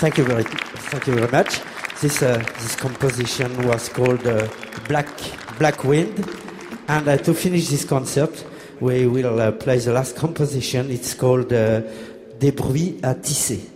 Thank you very much. This composition was called Black Wind, and to finish this concert, we will play the last composition. It's called Des bruits à tisser.